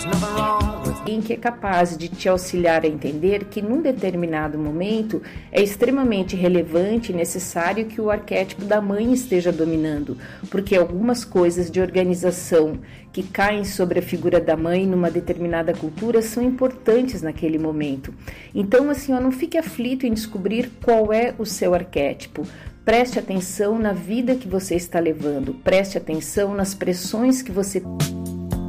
Em que é capaz de te auxiliar a entender que num determinado momento é extremamente relevante e necessário que o arquétipo da mãe esteja dominando, porque algumas coisas de organização que caem sobre a figura da mãe numa determinada cultura são importantes naquele momento. Então, assim, não fique aflito em descobrir qual é o seu arquétipo. Preste atenção na vida que você está levando, preste atenção nas pressões que você